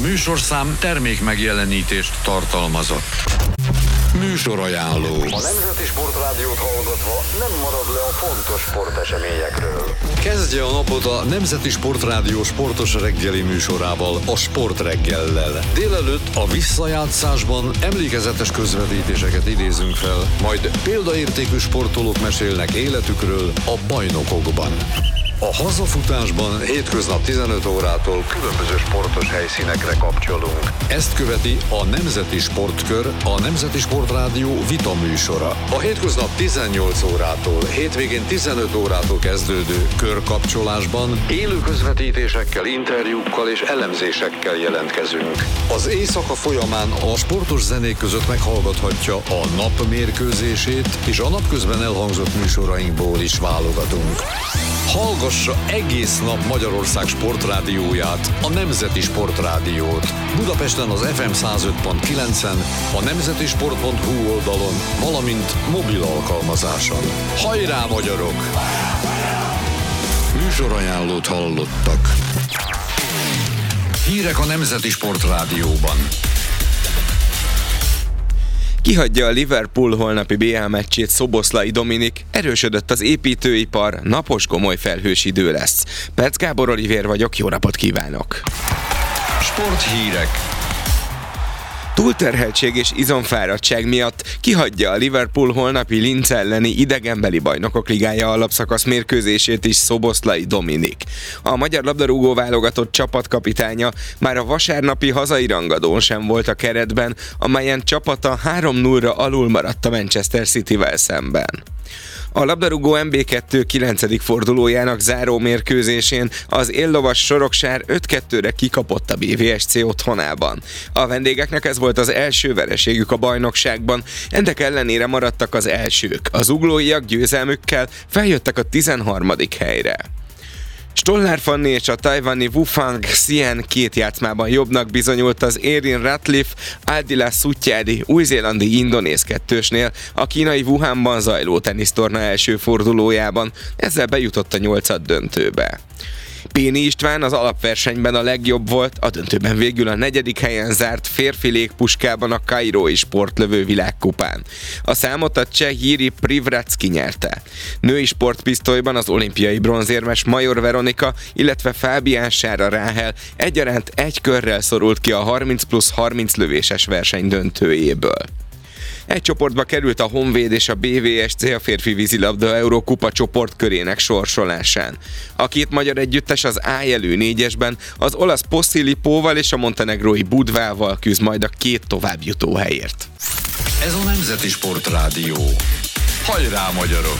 műsorszám termék megjelenítést tartalmazott. Műsorajánló. A Nemzeti Sportrádiót hallgatva nem marad le a fontos sporteseményekről. Kezdje a napot a Nemzeti Sportrádió sportos reggeli műsorával, a Sportreggellel. Délelőtt a visszajátszásban emlékezetes közvetítéseket idézünk fel, majd példaértékű sportolók mesélnek életükről a bajnokokban. A hazafutásban hétköznap 15 órától különböző sportos helyszínekre kapcsolunk. Ezt követi a Nemzeti Sportkör, a Nemzeti Sportrádió vita műsora. A hétköznap 18 órától, hétvégén 15 órától kezdődő körkapcsolásban élő közvetítésekkel, interjúkkal és elemzésekkel jelentkezünk. Az éjszaka folyamán a sportos zenék között meghallgathatja a nap mérkőzését, és a napközben elhangzott műsorainkból is válogatunk. Hallgassa egész nap Magyarország sportrádióját, a Nemzeti Sportrádiót. Budapesten az FM 105.9-en, a nemzetisport.hu oldalon, valamint mobil alkalmazáson. Hajrá, magyarok! Műsorajánlót hallottak. Hírek a Nemzeti Sportrádióban. Kihagyja a Liverpool holnapi BL meccsét Szoboszlai Dominik, erősödött az építőipar, napos gomoly felhős idő lesz. Perc Gábor Olivér vagyok, jó napot kívánok! Sporthírek. Túlterheltség és izomfáradtság miatt kihagyja a Liverpool holnapi Linz elleni idegenbeli bajnokok ligája alapszakasz mérkőzését is Szoboszlai Dominik. A magyar labdarúgó válogatott csapatkapitánya már a vasárnapi hazai rangadón sem volt a keretben, amelyen csapata 3-0-ra alul maradt a Manchester Cityvel szemben. A labdarúgó MB2 9. fordulójának záró mérkőzésén az éllovas Soroksár 5-2-re kikapott a BVSC otthonában. A vendégeknek ez volt az első vereségük a bajnokságban, ennek ellenére maradtak az elsők. Az uglóiak győzelmükkel feljöttek a 13. helyre. Stollár Fanni és a tajvani Wufang Xian két játszmában jobbnak bizonyult az Erin Ratcliffe Aldila Sutyádi új-zélandi indonéz kettősnél a kínai Wuhanban zajló tenisztorna első fordulójában, ezzel bejutott a 8. döntőbe. Péni István az alapversenyben a legjobb volt, a döntőben végül a 4. helyen zárt férfi légpuskában a Kairói sportlövő világkupán. A számot a cseh Jiri Privratski nyerte. Női sportpisztolyban az olimpiai bronzérmes Major Veronika, illetve Fábián Sára Ráhel egyaránt egy körrel szorult ki a 30+30 lövéses verseny döntőjéből. Egy csoportba került a Honvéd és a BVSC a férfi vízilabda Eurókupa csoportkörének sorsolásán. A két magyar együttes az A jelű 4-esben az olasz Posilipóval és a montenegrói Budvával küzd majd a két továbbjutó helyért. Ez a Nemzeti Sportrádió. Hajrá, magyarok!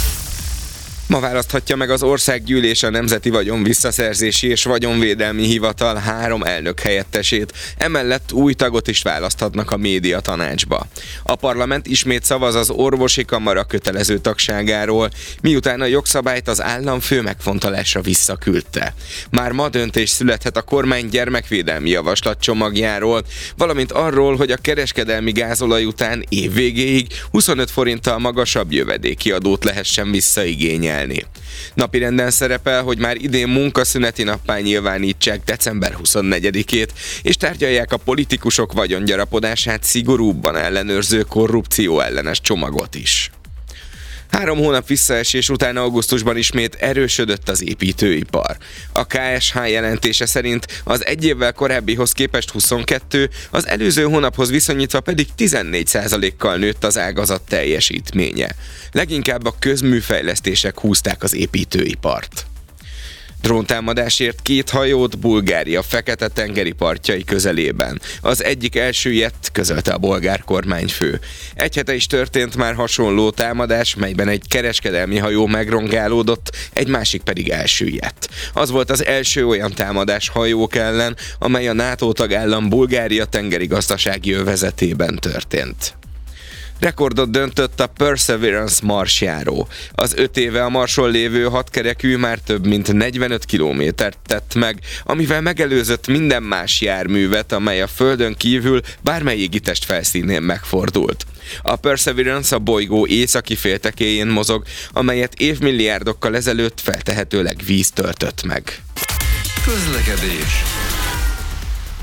Ma választhatja meg az Országgyűlés a Nemzeti Vagyon Visszaszerzési és Vagyonvédelmi Hivatal 3 elnök helyettesét, emellett új tagot is választhatnak a médiatanácsba. A parlament ismét szavaz az orvosi kamara kötelező tagságáról, miután a jogszabályt az államfő megfontolásra visszaküldte. Már ma döntés születhet a kormány gyermekvédelmi javaslat csomagjáról, valamint arról, hogy a kereskedelmi gázolaj után év végéig 25 forinttal magasabb jövedéki adót lehessen visszaigényelni. Napirenden szerepel, hogy már idén munkaszüneti nappá nyilvánítsák december 24-ét, és tárgyalják a politikusok vagyongyarapodását szigorúbban ellenőrző korrupció ellenes csomagot is. 3 hónap visszaesés után augusztusban ismét erősödött az építőipar. A KSH jelentése szerint az egy évvel korábbihoz képest 22, az előző hónaphoz viszonyítva pedig 14%-kal nőtt az ágazat teljesítménye. Leginkább a közműfejlesztések húzták az építőipart. Dróntámadásért 2 hajót Bulgária Fekete-tengeri partjai közelében. Az egyik elsüllyedt, közölte a bolgár kormányfő. Egy hete is történt már hasonló támadás, melyben egy kereskedelmi hajó megrongálódott, egy másik pedig elsüllyedt. Az volt az első olyan támadás hajók ellen, amely a NATO tagállam Bulgária tengeri gazdasági övezetében történt. Rekordot döntött a Perseverance marsjáró. Az 5 éve a Marson lévő hatkerekű már több mint 45 kilométert tett meg, amivel megelőzött minden más járművet, amely a Földön kívül bármely égitest felszínén megfordult. A Perseverance a bolygó északi féltekéjén mozog, amelyet évmilliárdokkal ezelőtt feltehetőleg víz töltött meg. Közlekedés.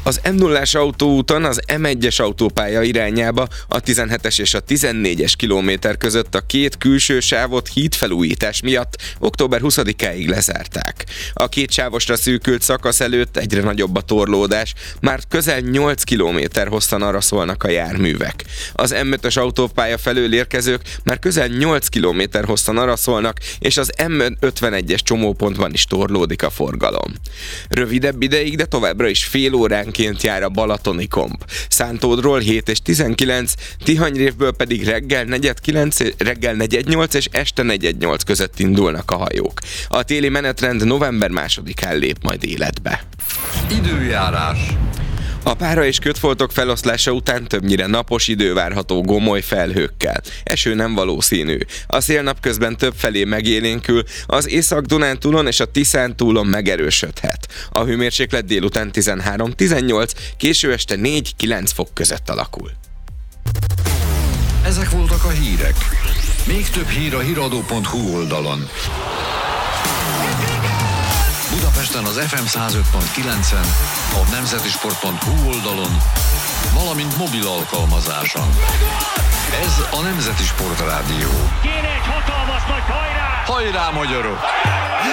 Az M0-as autóúton az M1-es autópálya irányába a 17-es és a 14-es kilométer között a két külső sávot hídfelújítás miatt október 20-áig lezárták. A két sávosra szűkült szakasz előtt egyre nagyobb a torlódás, már közel 8 kilométer hosszan araszolnak a járművek. Az M5-ös autópálya felől érkezők már közel 8 kilométer hosszan araszolnak, és az M51-es csomópontban is torlódik a forgalom. Rövidebb ideig, de továbbra is fél óránként jár a balatoni komp. Szántódról 7 és 19, Tihanyrévből pedig reggel 4:08 és este 4:08 között indulnak a hajók. A téli menetrend november 2-án lép majd életbe. Időjárás. A pára és kötfoltok feloszlása után többnyire napos idő várható gomoly felhőkkel. Eső nem valószínű. A szél napközben többfelé megélénkül, az Észak-Dunántúlon és a Tiszántúlon megerősödhet. A hőmérséklet délután 13-18, késő este 4-9 fok között alakul. Ezek voltak a hírek. Még több hír a hiradó.hu oldalon. Budapesten az FM 105.9-en, a nemzetisport.hu oldalon, valamint mobil alkalmazáson. Ez a Nemzeti Sport Rádió. Kéne egy hatalmas nagy hajrá! Hajrá, magyarok!